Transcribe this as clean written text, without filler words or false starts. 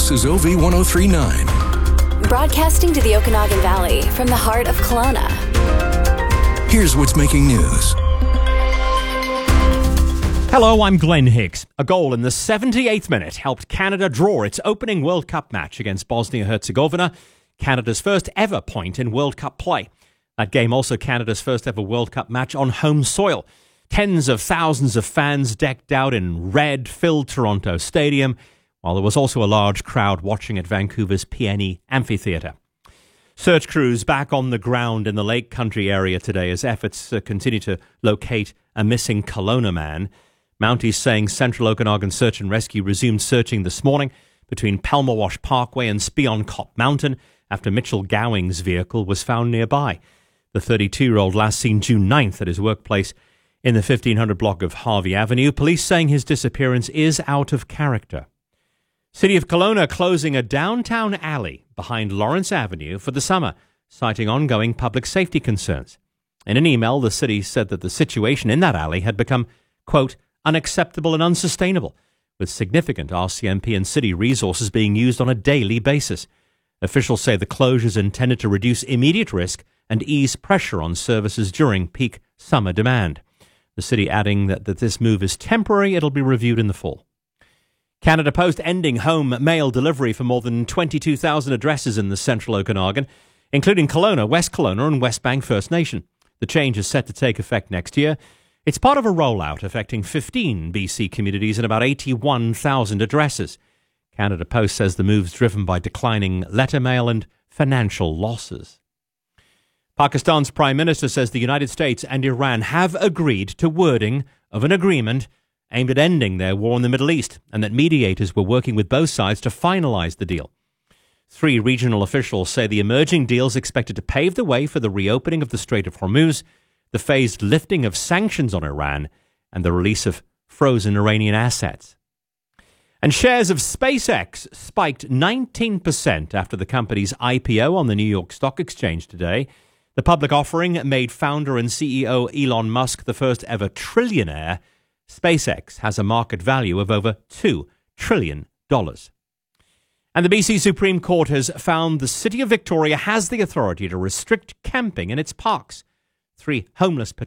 This is OV1039. Broadcasting to the Okanagan Valley from the heart of Kelowna. Here's what's making news. Hello, I'm Glenn Higgs. A goal in the 78th minute helped Canada draw its opening World Cup match against Bosnia-Herzegovina, Canada's first ever point in World Cup play. That game also Canada's first ever World Cup match on home soil. Tens of thousands of fans decked out in red filled Toronto Stadium, while there was also a large crowd watching at Vancouver's PNE Amphitheatre. Search crews back on the ground in the Lake Country area today as efforts continue to locate a missing Kelowna man. Mounties saying Central Okanagan Search and Rescue resumed searching this morning between Pelmawash Parkway and Spion-Cop Mountain after Mitchell Gowing's vehicle was found nearby. The 32-year-old last seen June 9th at his workplace in the 1500 block of Harvey Avenue. Police saying his disappearance is out of character. City of Kelowna closing a downtown alley behind Lawrence Avenue for the summer, citing ongoing public safety concerns. In an email, the city said that the situation in that alley had become, quote, unacceptable and unsustainable, with significant RCMP and city resources being used on a daily basis. Officials say the closure is intended to reduce immediate risk and ease pressure on services during peak summer demand. The city adding that this move is temporary, it'll be reviewed in the fall. Canada Post ending home mail delivery for more than 22,000 addresses in the central Okanagan, including Kelowna, West Kelowna and Westbank First Nation. The change is set to take effect next year. It's part of a rollout affecting 15 BC communities and about 81,000 addresses. Canada Post says the move's driven by declining letter mail and financial losses. Pakistan's Prime Minister says the United States and Iran have agreed to wording of an agreement aimed at ending their war in the Middle East and that mediators were working with both sides to finalize the deal. 3 regional officials say the emerging deal is expected to pave the way for the reopening of the Strait of Hormuz, the phased lifting of sanctions on Iran, and the release of frozen Iranian assets. And shares of SpaceX spiked 19% after the company's IPO on the New York Stock Exchange today. The public offering made founder and CEO Elon Musk the first ever trillionaire. SpaceX has a market value of over $2 trillion. And the BC Supreme Court has found the City of Victoria has the authority to restrict camping in its parks. 3 homeless